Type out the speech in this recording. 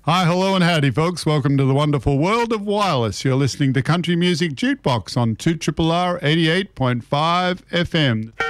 Hi, hello and howdy, folks. Welcome to the wonderful world of wireless. You're listening to Country Music Jukebox on 2RRR 88.5 FM.